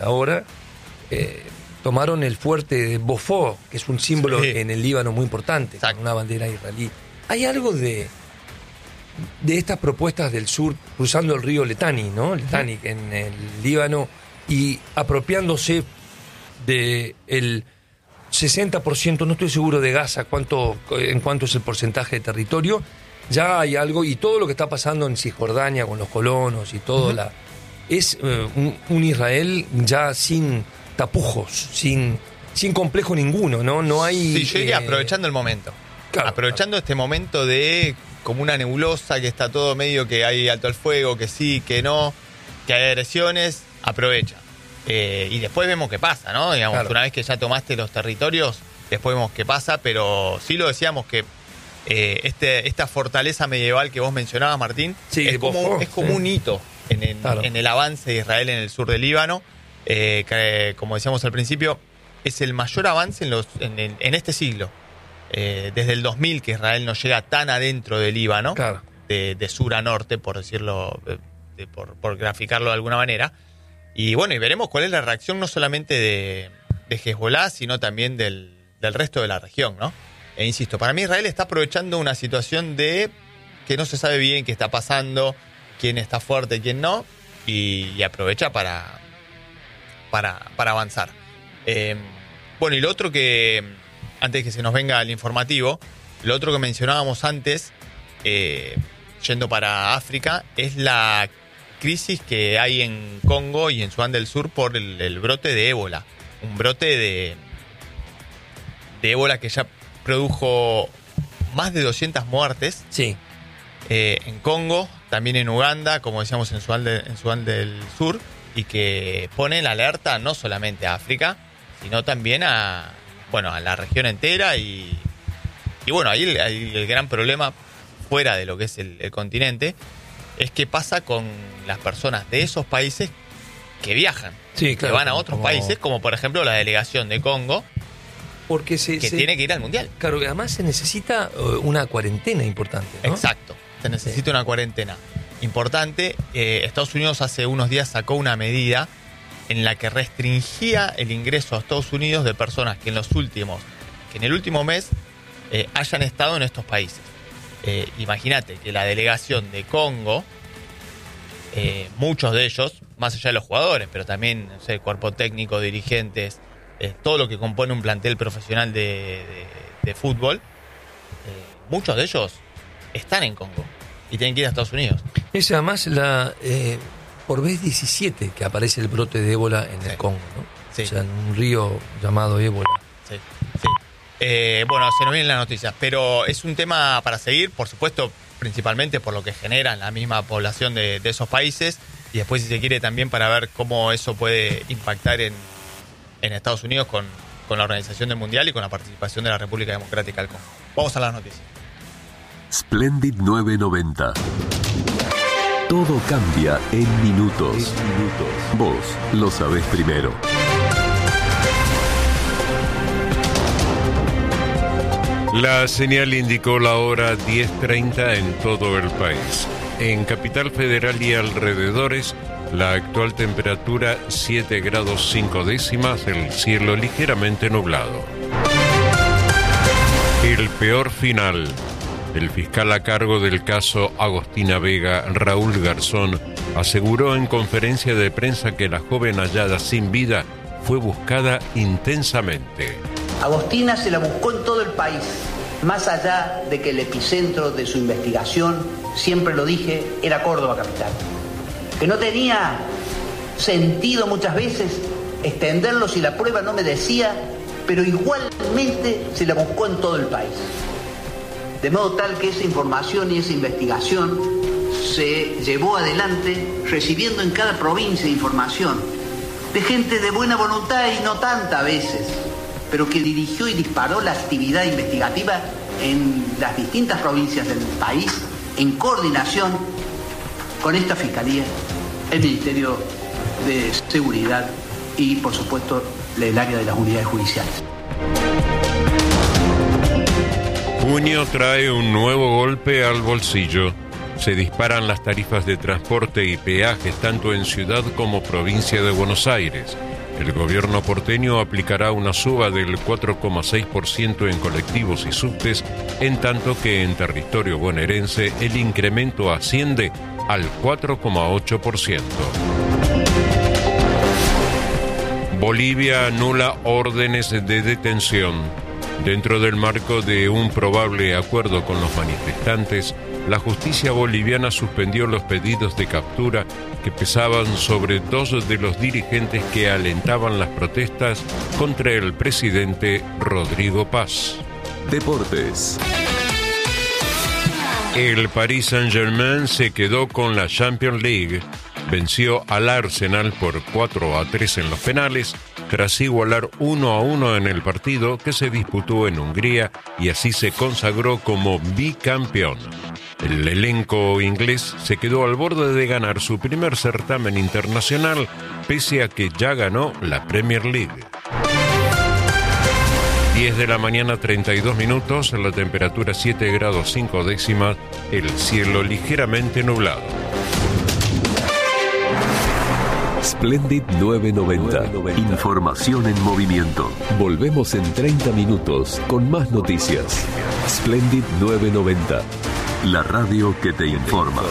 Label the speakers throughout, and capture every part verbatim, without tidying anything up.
Speaker 1: ahora, eh, tomaron el fuerte de Beaufort, que es un símbolo sí. en el Líbano muy importante, Exacto. con una bandera israelí. ¿Hay algo de, de estas propuestas del sur cruzando el río Litani, ¿no? Litani, uh-huh. en el Líbano, y apropiándose de el sesenta por ciento, no estoy seguro de Gaza, cuánto, en cuánto es el porcentaje de territorio? Ya hay algo, y todo lo que está pasando en Cisjordania con los colonos y todo, uh-huh. la, es uh, un, un Israel ya sin tapujos, sin, sin complejo ninguno, ¿no? No hay...
Speaker 2: Sí, yo diría eh... aprovechando el momento. Claro, aprovechando claro. este momento de como una nebulosa, que está todo medio que hay alto el fuego, que sí, que no, que hay agresiones, aprovecha. Eh, y después vemos qué pasa, ¿no? Digamos, claro. una vez que ya tomaste los territorios, después vemos qué pasa, pero sí lo decíamos que eh, este, esta fortaleza medieval que vos mencionabas, Martín,
Speaker 1: sí,
Speaker 2: es, como,
Speaker 1: vos,
Speaker 2: es como
Speaker 1: sí.
Speaker 2: un hito en el, claro. en el avance de Israel en el sur del Líbano. Eh, que, como decíamos al principio, es el mayor avance en, los, en, en, en este siglo. Eh, desde el dos mil que Israel no llega tan adentro del Líbano,
Speaker 1: claro.
Speaker 2: de, de sur a norte, por decirlo, de, de, por, por graficarlo de alguna manera. Y bueno, y veremos cuál es la reacción no solamente de, de Hezbollah, sino también del, del resto de la región, ¿no? E insisto, para mí Israel está aprovechando una situación de que no se sabe bien qué está pasando, quién está fuerte, quién no, y, y aprovecha para... Para, para avanzar. Eh, bueno, y lo otro que, antes que se nos venga el informativo, lo otro que mencionábamos antes, eh, yendo para África, es la crisis que hay en Congo y en Sudán del Sur por el, el brote de ébola. Un brote de, de ébola que ya produjo más de doscientas muertes.
Speaker 1: Sí.
Speaker 2: Eh, en Congo, también en Uganda, como decíamos en Sudán, de, en Sudán del Sur, y que pone en alerta no solamente a África, sino también a, bueno, a la región entera. Y, y bueno, ahí el, ahí el gran problema, fuera de lo que es el, el continente, es qué pasa con las personas de esos países que viajan,
Speaker 1: sí, claro,
Speaker 2: que van a otros
Speaker 1: como...
Speaker 2: países, como por ejemplo la delegación de Congo,
Speaker 1: porque se,
Speaker 2: que
Speaker 1: se...
Speaker 2: tiene que ir al Mundial.
Speaker 1: Claro, que además se necesita una cuarentena importante, ¿no?
Speaker 2: Exacto, se necesita sí. una cuarentena importante. eh, Estados Unidos hace unos días sacó una medida en la que restringía el ingreso a Estados Unidos de personas que en los últimos, que en el último mes eh, hayan estado en estos países. Eh, imagínate que la delegación de Congo, eh, muchos de ellos, más allá de los jugadores, pero también, no sé, cuerpo técnico, dirigentes, eh, todo lo que compone un plantel profesional de, de, de fútbol, eh, muchos de ellos están en Congo y tienen que ir a Estados Unidos.
Speaker 1: Es además la eh, por vez diecisiete que aparece el brote de ébola en sí. el Congo, ¿no? Sí. O sea, en un río llamado ébola.
Speaker 2: Sí, sí. Eh, bueno, se nos vienen las noticias, pero es un tema para seguir, por supuesto, principalmente por lo que genera la misma población de, de esos países, y después, si se quiere, también para ver cómo eso puede impactar en, en Estados Unidos con, con la organización del Mundial y con la participación de la República Democrática del Congo. Vamos a las noticias.
Speaker 3: Splendid nueve noventa. Todo cambia en minutos. En minutos. Vos lo sabés primero.
Speaker 4: La señal indicó la hora diez treinta en todo el país. En Capital Federal y alrededores, la actual temperatura siete grados cinco décimas, el cielo ligeramente nublado. El peor final. El fiscal a cargo del caso Agostina Vega, Raúl Garzón, aseguró en conferencia de prensa que la joven hallada sin vida fue buscada intensamente.
Speaker 5: Agostina se la buscó en todo el país, más allá de que el epicentro de su investigación, siempre lo dije, era Córdoba capital. Que no tenía sentido muchas veces extenderlo si la prueba no me decía, pero igualmente se la buscó en todo el país. De modo tal que esa información y esa investigación se llevó adelante recibiendo en cada provincia información de gente de buena voluntad y no tanta a veces, pero que dirigió y disparó la actividad investigativa en las distintas provincias del país en coordinación con esta Fiscalía, el Ministerio de Seguridad y, por supuesto, el área de las unidades judiciales.
Speaker 4: Junio trae un nuevo golpe al bolsillo. Se disparan las tarifas de transporte y peajes tanto en ciudad como provincia de Buenos Aires. El gobierno porteño aplicará una suba del cuatro coma seis por ciento en colectivos y subtes, en tanto que en territorio bonaerense el incremento asciende al cuatro coma ocho por ciento. Bolivia anula órdenes de detención. Dentro del marco de un probable acuerdo con los manifestantes, la justicia boliviana suspendió los pedidos de captura que pesaban sobre dos de los dirigentes que alentaban las protestas contra el presidente Rodrigo Paz.
Speaker 3: Deportes.
Speaker 4: El Paris Saint-Germain se quedó con la Champions League. Venció al Arsenal por cuatro a tres en los penales, tras igualar uno a uno en el partido que se disputó en Hungría, y así se consagró como bicampeón. El elenco inglés se quedó al borde de ganar su primer certamen internacional, pese a que ya ganó la Premier League. diez de la mañana, treinta y dos minutos, la temperatura siete grados cinco décimas, el cielo ligeramente nublado.
Speaker 3: Splendid novecientos noventa. Información en movimiento. Volvemos en treinta minutos con más noticias. Splendid novecientos noventa. La radio que te informa.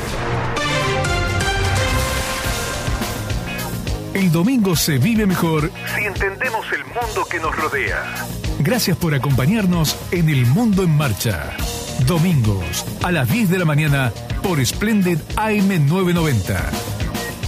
Speaker 6: El domingo se vive mejor si entendemos el mundo que nos rodea. Gracias por acompañarnos en El Mundo en Marcha. Domingos a las diez de la mañana por Splendid A M novecientos noventa.